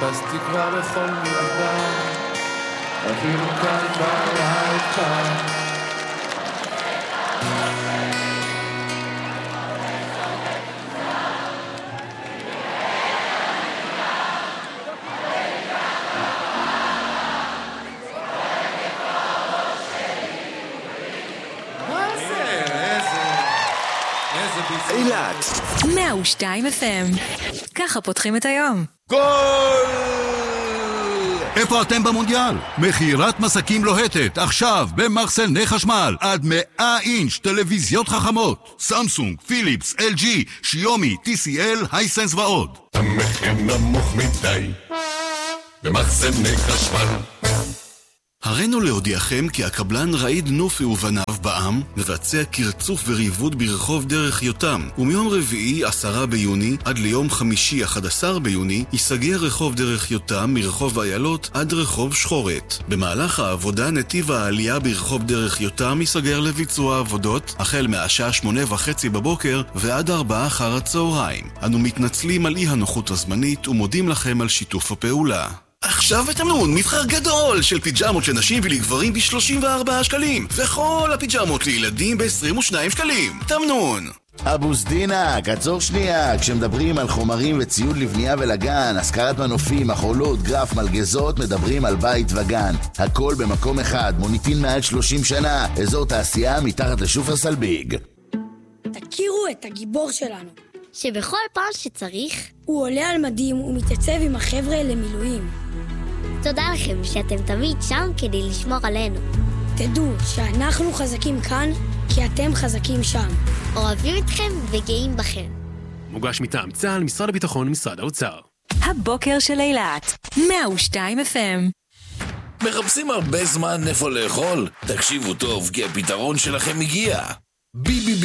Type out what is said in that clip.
חיפשתי כבר בכל מדבר, אפילו כאן בבית כאן. אילת 102 FM. ככה פותחים את היום. גול! איפה אתם במונדיאל? מכירת מסקים לוהטת, עכשיו במחסני חשמל, עד 100 אינץ' טלוויזיות חכמות, סמסונג, פיליפס, LG, שיומי, TCL, הייסנס ועוד. המחיר נמוך מדי במחסני חשמל. הרינו להודיעכם כי הקבלן ראיד נופי ובניו בעם מבצע קרצוף וריבוד ברחוב דרך יותם, ומיום רביעי 10 ביוני עד ליום חמישי 11 ביוני ייסגר רחוב דרך יותם מרחוב איילות עד רחוב שחורת. במהלך העבודה נתיב העלייה ברחוב דרך יותם ייסגר לביצוע עבודות החל מהשעה 8:30 בבוקר ועד 4 אחר הצהריים. אנו מתנצלים על אי הנוחות הזמנית ומודים לכם על שיתוף הפעולה. עכשיו בתמנון מבחר גדול של פיג'מות לנשים ולגברים ב-34 שקלים, וכל הפיג'מות לילדים ב-22 שקלים. תמנון. אבו סדינק, עצור שנייה. כשמדברים על חומרים וציוד לבנייה ולגן, השכרת מנופים, מחולות, גרף, מלגזות, מדברים על בית וגן. הכל במקום אחד, מוניטין מעל 30 שנה, אזור תעשייה מתחת לשופרסל ביג. תכירו את הגיבור שלנו, שבכל פעם שצריך הוא עולה על מדים ומתייצב עם החבר'ה למילואים. תודה לכם שאתם תמיד שם כדי לשמור עלינו. תדעו שאנחנו חזקים כאן כי אתם חזקים שם. אוהבים אתכם וגאים בכם. מוגש מטעם צה"ל, משרד הביטחון ומשרד האוצר. הבוקר של אילת 102 FM. מחפשים הרבה זמן איפה לאכול? תקשיבו טוב, כי הפתרון שלכם הגיע. ביבי